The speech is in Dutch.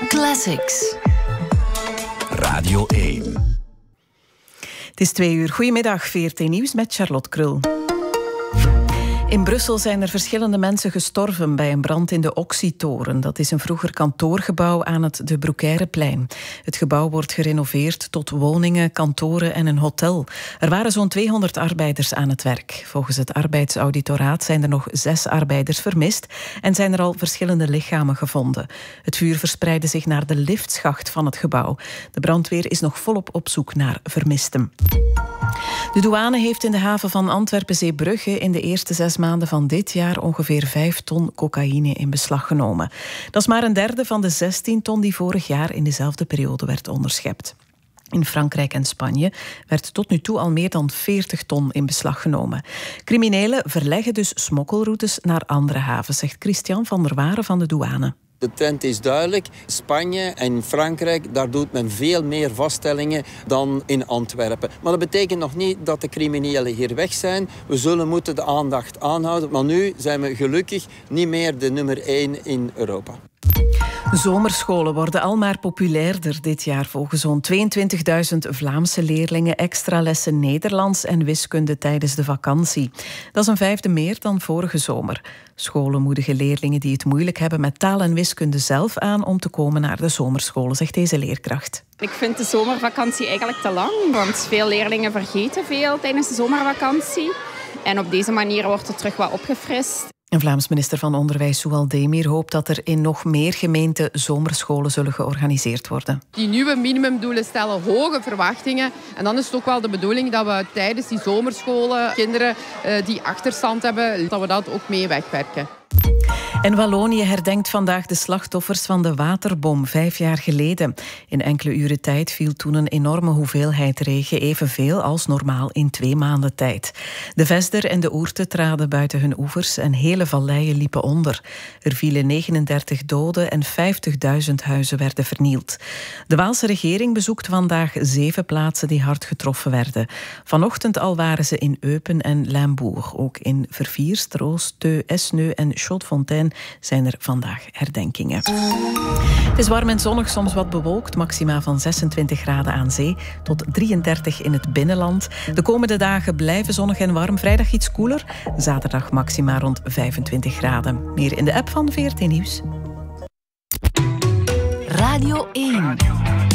Classics. Radio 1. Het is 2:00. Goedemiddag, VRT Nieuws met Charlotte Krul. In Brussel zijn er verschillende mensen gestorven bij een brand in de Oxytoren. Dat is een vroeger kantoorgebouw aan het De Broekeireplein. Het gebouw wordt gerenoveerd tot woningen, kantoren en een hotel. Er waren zo'n 200 arbeiders aan het werk. Volgens het arbeidsauditoraat zijn er nog 6 arbeiders vermist en zijn er al verschillende lichamen gevonden. Het vuur verspreidde zich naar de liftschacht van het gebouw. De brandweer is nog volop op zoek naar vermisten. De douane heeft in de haven van Antwerpen-Zeebrugge in de eerste 6 maanden van dit jaar ongeveer 5 ton cocaïne in beslag genomen. Dat is maar een derde van de 16 ton die vorig jaar in dezelfde periode werd onderschept. In Frankrijk en Spanje werd tot nu toe al meer dan 40 ton in beslag genomen. Criminelen verleggen dus smokkelroutes naar andere havens, zegt Christian van der Waren van de douane. De trend is duidelijk. Spanje en Frankrijk, daar doet men veel meer vaststellingen dan in Antwerpen. Maar dat betekent nog niet dat de criminelen hier weg zijn. We zullen moeten de aandacht aanhouden. Maar nu zijn we gelukkig niet meer de nummer 1 in Europa. Zomerscholen worden al maar populairder. Dit jaar volgen zo'n 22.000 Vlaamse leerlingen extra lessen Nederlands en wiskunde tijdens de vakantie. Dat is een 5e meer dan vorige zomer. Scholen moedigen leerlingen die het moeilijk hebben met taal en wiskunde zelf aan om te komen naar de zomerscholen, zegt deze leerkracht. Ik vind de zomervakantie eigenlijk te lang, want veel leerlingen vergeten veel tijdens de zomervakantie. En op deze manier wordt het terug wat opgefrist. Een Vlaams minister van Onderwijs, Soual Demir, hoopt dat er in nog meer gemeenten zomerscholen zullen georganiseerd worden. Die nieuwe minimumdoelen stellen hoge verwachtingen. En dan is het ook wel de bedoeling dat we tijdens die zomerscholen kinderen die achterstand hebben, dat we dat ook mee wegwerken. En Wallonië herdenkt vandaag de slachtoffers van de waterbom 5 jaar geleden. In enkele uren tijd viel toen een enorme hoeveelheid regen, evenveel als normaal in 2 maanden tijd. De Vesder en de Ourthe traden buiten hun oevers en hele valleien liepen onder. Er vielen 39 doden en 50.000 huizen werden vernield. De Waalse regering bezoekt vandaag 7 plaatsen die hard getroffen werden. Vanochtend al waren ze in Eupen en Limbourg. Ook in Verviers, Troost, Teu, Esneu en Chaudefontaine zijn er vandaag herdenkingen. Het is warm en zonnig, soms wat bewolkt. Maxima van 26 graden aan zee tot 33 in het binnenland. De komende dagen blijven zonnig en warm. Vrijdag iets koeler. Zaterdag maxima rond 25 graden. Meer in de app van VRT Nieuws. Radio 1.